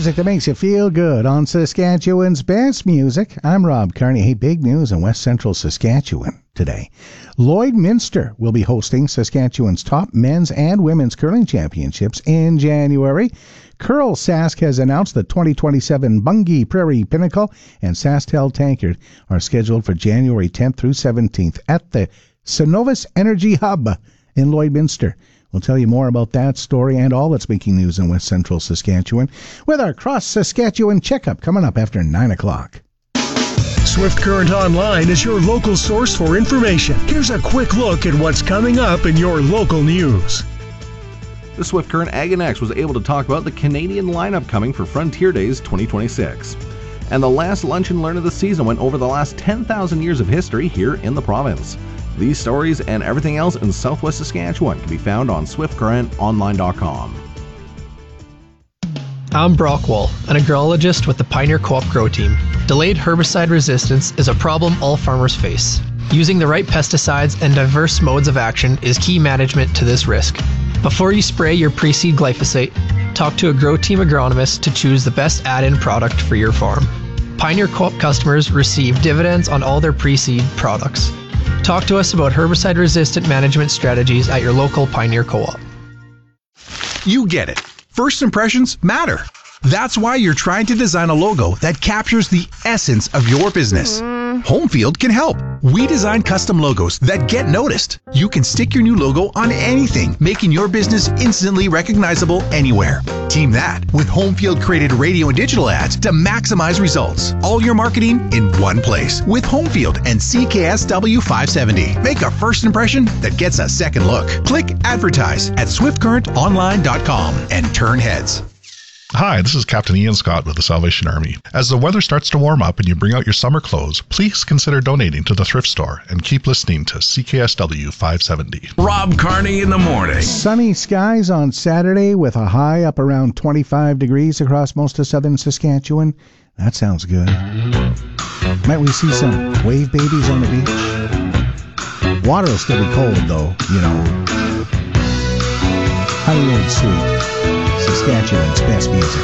music that makes you feel good on Saskatchewan's best music. I'm Rob Carney. Hey, big news in West Central Saskatchewan today. Lloydminster will be hosting Saskatchewan's top men's and women's curling championships in January. Curl Sask has announced the 2027 Bungie Prairie Pinnacle and SaskTel Tankard are scheduled for January 10th through 17th at the Cenovus Energy Hub in Lloydminster. We'll tell you more about that story and all that's making news in West Central Saskatchewan with our Cross Saskatchewan Checkup coming up after 9 o'clock. Swift Current Online is your local source for information. Here's a quick look at what's coming up in your local news. The Swift Current Aganex was able to talk about the Canadian lineup coming for Frontier Days 2026. And the last Lunch and Learn of the season went over the last 10,000 years of history here in the province. These stories and everything else in Southwest Saskatchewan can be found on swiftcurrentonline.com. I'm Brock Wall, an agronologist with the Pioneer Co-op Grow Team. Delayed herbicide resistance is a problem all farmers face. Using the right pesticides and diverse modes of action is key management to this risk. Before you spray your pre-seed glyphosate, talk to a Grow Team agronomist to choose the best add-in product for your farm. Pioneer Co-op customers receive dividends on all their pre-seed products. Talk to us about herbicide-resistant management strategies at your local Pioneer Co-op. You get it. First impressions matter. That's why you're trying to design a logo that captures the essence of your business. Homefield can help. We design custom logos that get noticed. You can stick your new logo on anything, making your business instantly recognizable anywhere. Team that with Homefield created radio and digital ads to maximize results. All your marketing in one place with Homefield and CKSW 570. Make a first impression that gets a second look. Click advertise at swiftcurrentonline.com and turn heads. Hi, this is Captain Ian Scott with the Salvation Army. As the weather starts to warm up and you bring out your summer clothes, please consider donating to the thrift store and keep listening to CKSW 570. Rob Carney in the morning. Sunny skies on Saturday with a high up around 25 degrees across most of southern Saskatchewan. That sounds good. Might we see some wave babies on the beach? Water will still be cold though, you know. Honey and sweet. Saskatchewan's best music.